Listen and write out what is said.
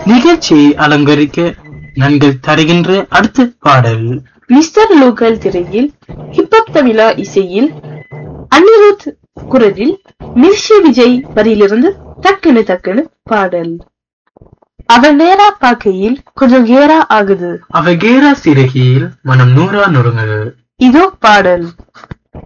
நிகழ்ச்சியை அலங்கரிக்க நன்கள் தருகின்ற அடுத்த பாடல் மிஸ்டர் லோக்கல் திரையில் ஹிப்ஹப் தமிழா இசையில் அனிருத் குரலில் மிர்ஷி விஜய் வரியிலிருந்து டக்குனு டக்குனு பாடல். அவ நேரா பார்க்கையில் கொஞ்சம் கேரா ஆகுது, அவ கேரா சிறகியில் மனம் நூறா நொறுங்குது. இதோ பாடல்.